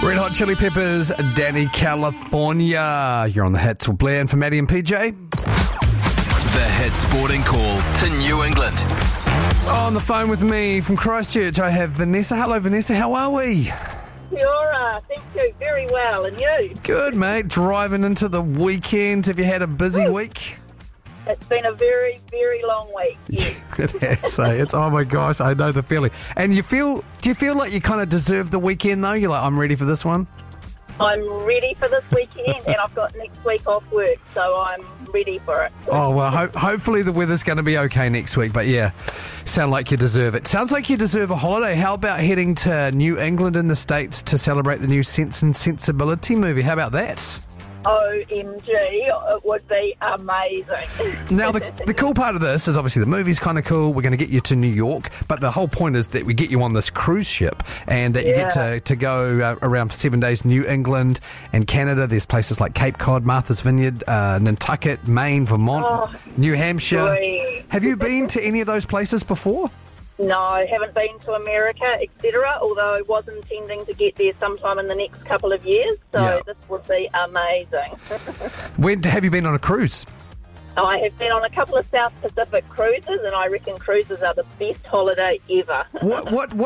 Red Hot Chili Peppers, Danny California. You're on the hits with Blair and for Maddie and PJ. The Hit Sporting Call to New England. On the phone with me from Christchurch, I have Vanessa. Hello, Vanessa. How are we? Kia ora. Thank you. Very well. And you? Good, mate. Driving into the weekend. Have you had a busy week? It's been a very, very long week. Yes. It has, eh? It's, oh my gosh, I know the feeling. And do you feel like you kind of deserve the weekend though? You're like, I'm ready for this one? I'm ready for this weekend and I've got next week off work, so I'm ready for it. Oh, well, hopefully the weather's going to be okay next week. But yeah, sound like you deserve it. Sounds like you deserve a holiday. How about heading to New England in the States to celebrate the new Sense and Sensibility movie? How about that? OMG, it would be amazing. Now, the cool part of this is obviously the movie's kind of cool. We're going to get you to New York, but the whole point is that we get you on this cruise ship and that you get to go around for 7 days, New England and Canada. There's places like Cape Cod, Martha's Vineyard, Nantucket, Maine, Vermont, New Hampshire. Great. Have you been to any of those places before? No, I haven't been to America, etc., although I was intending to get there sometime in the next couple of years, so this would be amazing. When have you been on a cruise? I have been on a couple of South Pacific cruises, and I reckon cruises are the best holiday ever. What